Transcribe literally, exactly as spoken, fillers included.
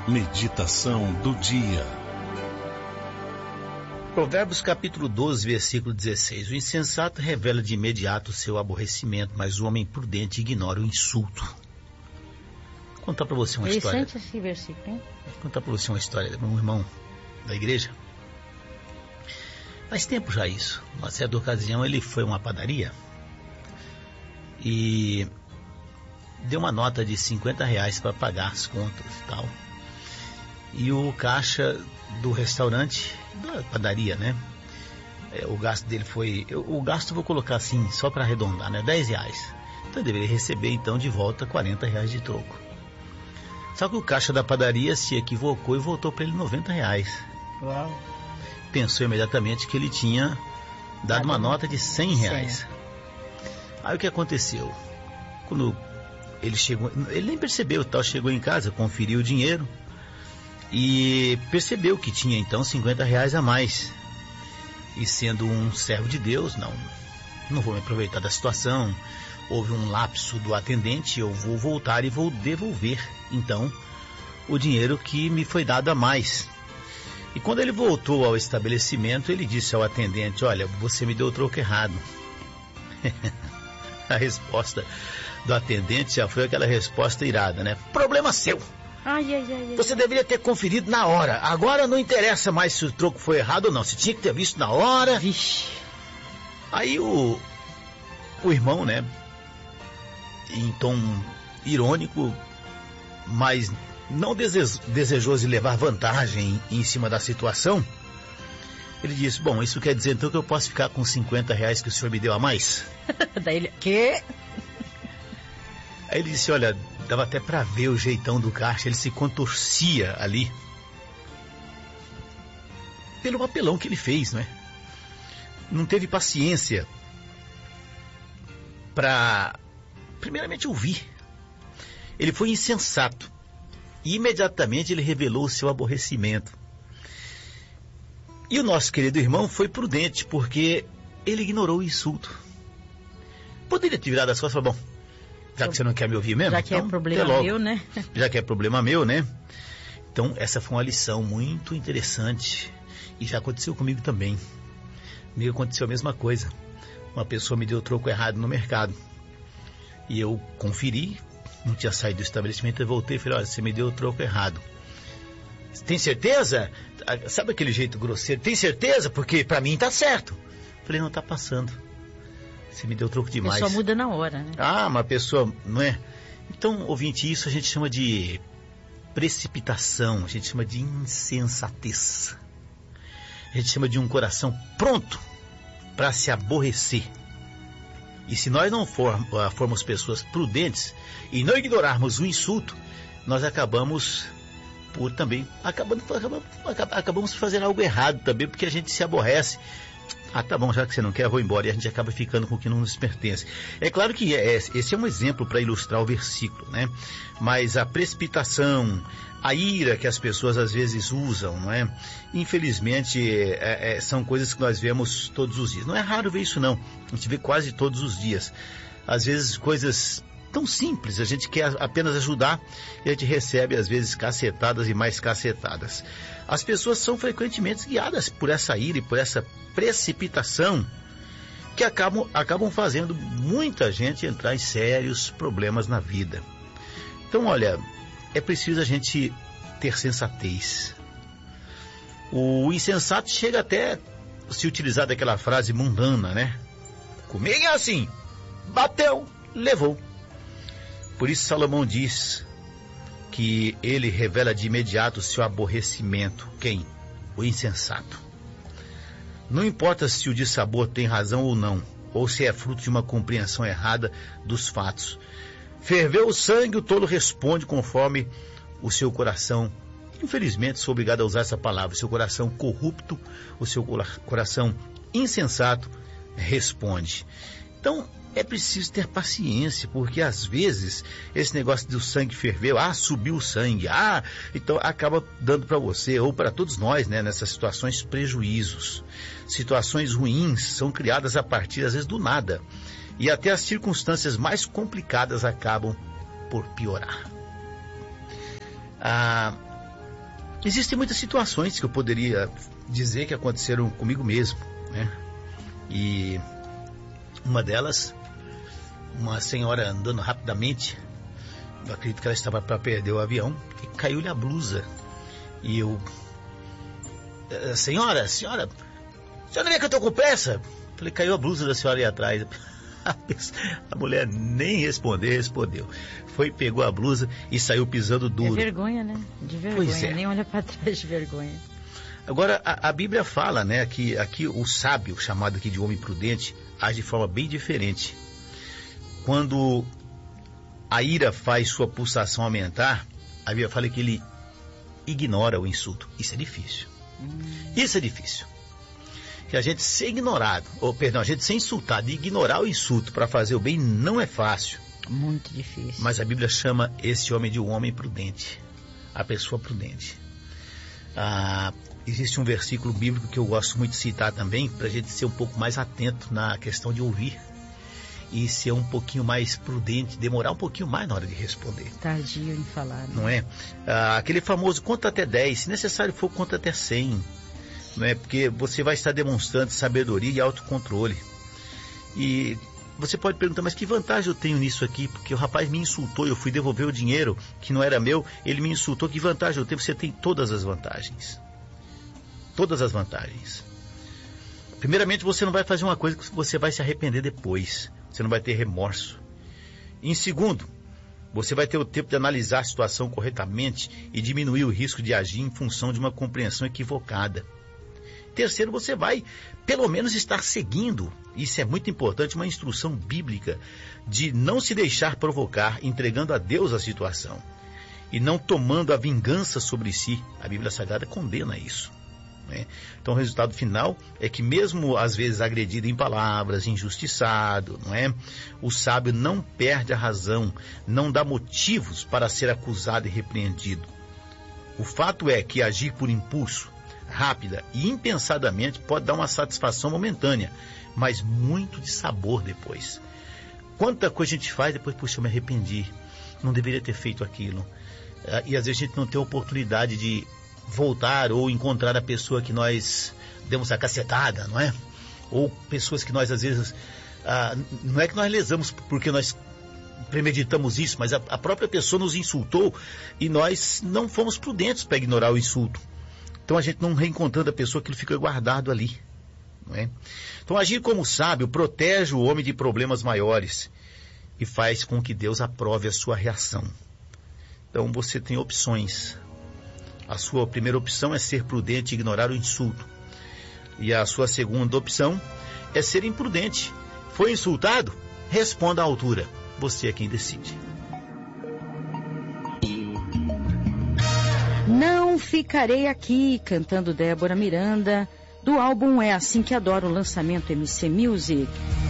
Meditação do dia. Provérbios capítulo doze, versículo dezesseis. O insensato revela de imediato o seu aborrecimento, mas o homem prudente ignora o insulto. Vou contar para você uma história. Interessante esse versículo, hein? Vou contar para você uma história de um irmão da igreja. Faz tempo já isso. Uma certa ocasião ele foi a uma padaria e deu uma nota de cinquenta reais para pagar as contas e tal. E o caixa do restaurante, da padaria, né? É, o gasto dele foi... Eu, o gasto eu vou colocar assim, só para arredondar, né? dez reais. Então ele deveria receber então de volta quarenta reais de troco. Só que o caixa da padaria se equivocou e voltou para ele noventa reais. Uau. Pensou imediatamente que ele tinha dado uma nota de cem reais. Aí o que aconteceu? Quando ele chegou, ele nem percebeu, tal, chegou em casa, conferiu o dinheiro e percebeu que tinha então cinquenta reais a mais. E sendo um servo de Deus, não, não vou me aproveitar da situação, houve um lapso do atendente, eu vou voltar e vou devolver então o dinheiro que me foi dado a mais. E quando ele voltou ao estabelecimento, ele disse ao atendente: olha, você me deu o troco errado. A resposta do atendente já foi aquela resposta irada, né? Problema seu. Ai, ai, ai, ai. Você deveria ter conferido na hora. Agora não interessa mais se o troco foi errado ou não. Você tinha que ter visto na hora. Vixe. Aí o, o irmão, né, em tom irônico, mas não dese- desejoso de levar vantagem em cima da situação, ele disse: bom, isso quer dizer então que eu posso ficar com cinquenta reais que o senhor me deu a mais? Daí ele... Quê? Aí ele disse: olha, dava até para ver o jeitão do caixa, ele se contorcia ali pelo papelão que ele fez, não é? Não teve paciência para, primeiramente, ouvir. Ele foi insensato e imediatamente ele revelou o seu aborrecimento. E o nosso querido irmão foi prudente, porque ele ignorou o insulto. Poderia ter virado as costas e falar: bom, já que você não quer me ouvir mesmo, já que então, é problema meu, né? Já que é problema meu, né? Então, essa foi uma lição muito interessante. E já aconteceu comigo também. Comigo aconteceu a mesma coisa. Uma pessoa me deu o troco errado no mercado. E eu conferi, não tinha saído do estabelecimento, eu voltei e falei: olha, você me deu o troco errado. Tem certeza? Sabe aquele jeito grosseiro? Tem certeza? Porque pra mim tá certo. Falei: não, tá passando. Você me deu troco demais. A pessoa muda na hora, né? Ah, uma pessoa, não é? Então, ouvinte, isso a gente chama de precipitação, a gente chama de insensatez. A gente chama de um coração pronto para se aborrecer. E se nós não for, uh, formos pessoas prudentes e não ignorarmos o insulto, nós acabamos por também, acabando, acabamos, acabamos por fazer algo errado também, porque a gente se aborrece. Ah, tá bom, já que você não quer, eu vou embora. E a gente acaba ficando com o que não nos pertence. É claro que é, esse é um exemplo para ilustrar o versículo, né? Mas a precipitação, a ira que as pessoas às vezes usam, não é? Infelizmente, é, é, são coisas que nós vemos todos os dias. Não é raro ver isso, não. A gente vê quase todos os dias. Às vezes, coisas tão simples, a gente quer apenas ajudar e a gente recebe, às vezes, cacetadas e mais cacetadas. As pessoas são frequentemente guiadas por essa ira e por essa precipitação que acabam, acabam fazendo muita gente entrar em sérios problemas na vida. Então, olha, é preciso a gente ter sensatez. O insensato chega até a se utilizar daquela frase mundana, né? Comigo é assim, bateu, levou. Por isso Salomão diz que ele revela de imediato o seu aborrecimento. Quem? O insensato. Não importa se o dissabor tem razão ou não, ou se é fruto de uma compreensão errada dos fatos. Ferveu o sangue, o tolo responde conforme o seu coração. Infelizmente sou obrigado a usar essa palavra. O seu coração corrupto, o seu coração insensato responde. Então, é preciso ter paciência, porque às vezes esse negócio do sangue ferveu, ah, subiu o sangue, ah, então acaba dando para você, ou para todos nós, né, nessas situações, prejuízos. Situações ruins são criadas a partir, às vezes, do nada. E até as circunstâncias mais complicadas acabam por piorar. Ah, existem muitas situações que eu poderia dizer que aconteceram comigo mesmo, né? E uma delas, uma senhora andando rapidamente, eu acredito que ela estava para perder o avião, e caiu-lhe a blusa. E eu... Senhora, senhora, a senhora vê que eu estou com pressa? Falei, caiu a blusa da senhora aí atrás. A mulher nem respondeu, respondeu. Foi, pegou a blusa e saiu pisando duro. É vergonha, né? De vergonha, é. Nem olha para trás de vergonha. Agora, a, a Bíblia fala, né, que aqui o sábio, chamado aqui de homem prudente, age de forma bem diferente. Quando a ira faz sua pulsação aumentar, a Bíblia fala que ele ignora o insulto. Isso é difícil. Hum. Isso é difícil. Que a gente ser ignorado, ou perdão, a gente ser insultado e ignorar o insulto para fazer o bem não é fácil. Muito difícil. Mas a Bíblia chama esse homem de um homem prudente, a pessoa prudente. Ah, existe um versículo bíblico que eu gosto muito de citar também, para a gente ser um pouco mais atento na questão de ouvir e ser um pouquinho mais prudente, demorar um pouquinho mais na hora de responder. Tardio em falar. Né? Não é? Ah, aquele famoso conta até dez, se necessário for, conta até cem. Não é? Porque você vai estar demonstrando sabedoria e autocontrole. E você pode perguntar, mas que vantagem eu tenho nisso aqui? Porque o rapaz me insultou, eu fui devolver o dinheiro que não era meu, ele me insultou, que vantagem eu tenho? Você tem todas as vantagens. Todas as vantagens. Primeiramente, você não vai fazer uma coisa que você vai se arrepender depois. Você não vai ter remorso. Em segundo, você vai ter o tempo de analisar a situação corretamente e diminuir o risco de agir em função de uma compreensão equivocada. Terceiro, você vai, pelo menos, estar seguindo, isso é muito importante, uma instrução bíblica de não se deixar provocar, entregando a Deus a situação e não tomando a vingança sobre si. A Bíblia Sagrada condena isso. Né? Então, o resultado final é que, mesmo às vezes agredido em palavras, injustiçado, não é? O sábio não perde a razão, não dá motivos para ser acusado e repreendido. O fato é que agir por impulso, rápida e impensadamente pode dar uma satisfação momentânea, mas muito de sabor depois. Quanta coisa a gente faz depois, puxa, eu me arrependi, não deveria ter feito aquilo. E às vezes a gente não tem a oportunidade de voltar ou encontrar a pessoa que nós demos a cacetada, não é? Ou pessoas que nós às vezes, ah, não é que nós lesamos porque nós premeditamos isso, mas a, a própria pessoa nos insultou e nós não fomos prudentes para ignorar o insulto. Então a gente não reencontrando a pessoa, aquilo fica guardado ali. Não é? Então agir como sábio protege o homem de problemas maiores e faz com que Deus aprove a sua reação. Então você tem opções. A sua primeira opção é ser prudente e ignorar o insulto. E a sua segunda opção é ser imprudente. Foi insultado? Responda à altura. Você é quem decide. Não Ficarei Aqui, cantando Débora Miranda, do álbum É Assim Que Adoro, lançamento M C Music.